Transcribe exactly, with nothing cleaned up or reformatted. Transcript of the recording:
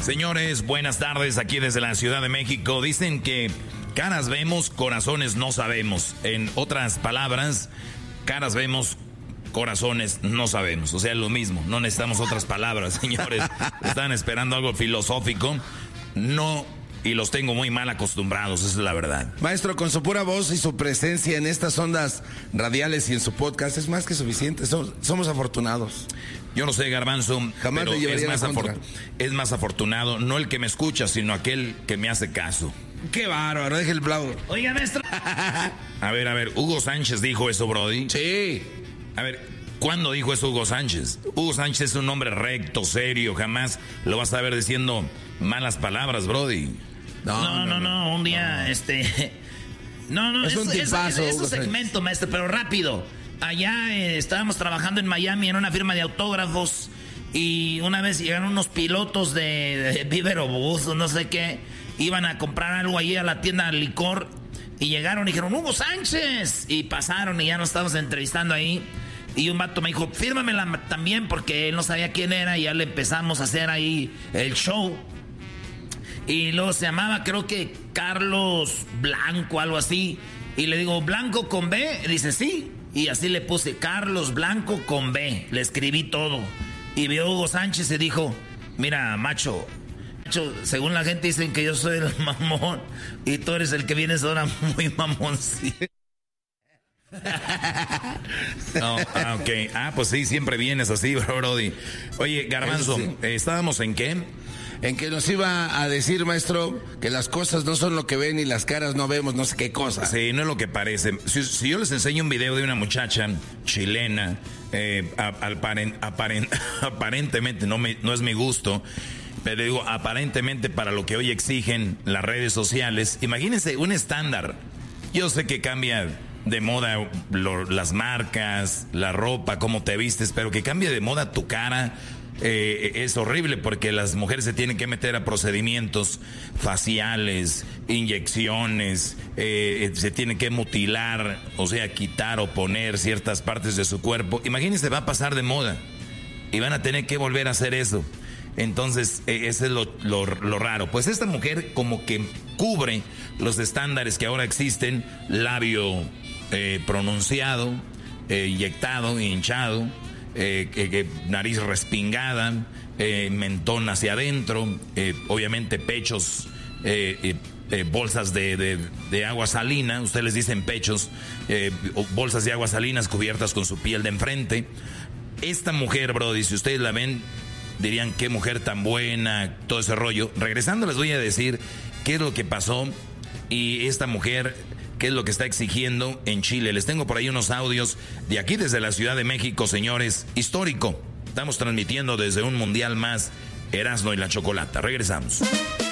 Señores, buenas tardes aquí desde la Ciudad de México. Dicen que caras vemos, corazones no sabemos. En otras palabras, caras vemos, corazones no sabemos. O sea, lo mismo, no necesitamos otras palabras, señores. Están esperando algo filosófico. No, y los tengo muy mal acostumbrados, esa es la verdad. Maestro, con su pura voz y su presencia en estas ondas radiales y en su podcast es más que suficiente. Somos, somos afortunados. Yo no sé, Garbanzo, Jamás pero le es más, contra. es más afortunado no el que me escucha, sino aquel que me hace caso. Qué bárbaro, deje el aplauso. Oiga, maestro. A ver, a ver, Hugo Sánchez dijo eso, Brody. Sí. A ver, ¿cuándo dijo eso Hugo Sánchez? Hugo Sánchez es un hombre recto, serio, jamás lo vas a ver diciendo malas palabras, Brody. No, no, no, no, no un día, no. este... No, no, es, es un tipazo, es, es, es un segmento, maestro, pero rápido. Allá eh, estábamos trabajando en Miami en una firma de autógrafos y una vez llegaron unos pilotos de, de Vivero Bus o no sé qué, iban a comprar algo allí a la tienda de licor y llegaron y dijeron, Hugo Sánchez, y pasaron y ya nos estábamos entrevistando ahí y un vato me dijo, fírmamela también porque él no sabía quién era y ya le empezamos a hacer ahí el show y luego se llamaba creo que Carlos Blanco, algo así, y le digo, ¿Blanco con B? Y dice, sí. Y así le puse Carlos Blanco con B. Le escribí todo. Y vio Hugo Sánchez y dijo, mira, macho, macho, según la gente dicen que yo soy el mamón y tú eres el que vienes ahora muy mamón. Sí. No, ah, ok. Ah, pues sí, siempre vienes así, Brody. Oye, Garbanzo, sí. eh, ¿estábamos en qué? En que nos iba a decir, maestro, que las cosas no son lo que ven y las caras no vemos, no sé qué cosa. Sí, no es lo que parece. Si, si yo les enseño un video de una muchacha chilena, eh, aparen, aparen, aparentemente, no, me, no es mi gusto, pero digo, aparentemente para lo que hoy exigen las redes sociales, imagínense un estándar. Yo sé que cambia de moda lo, las marcas, la ropa, cómo te vistes, pero que cambie de moda tu cara. Eh, es horrible porque las mujeres se tienen que meter a procedimientos faciales, inyecciones, eh, se tienen que mutilar, o sea, quitar o poner ciertas partes de su cuerpo. Imagínense, va a pasar de moda y van a tener que volver a hacer eso. Entonces, eh, eso es lo, lo, lo raro. Pues esta mujer como que cubre los estándares que ahora existen, labio eh, pronunciado, eh, inyectado, hinchado. Eh, que, que nariz respingada, eh, mentón hacia adentro, eh, obviamente pechos, eh, eh, eh, bolsas de, de, de agua salina, ustedes les dicen pechos, eh, bolsas de agua salinas cubiertas con su piel de enfrente. Esta mujer, Brody, si ustedes la ven, dirían qué mujer tan buena, todo ese rollo. Regresando les voy a decir qué es lo que pasó y esta mujer... ¿Qué es lo que está exigiendo en Chile? Les tengo por ahí unos audios de aquí desde la Ciudad de México, señores. Histórico. Estamos transmitiendo desde un mundial más Erasmo y la Chocolata. Regresamos.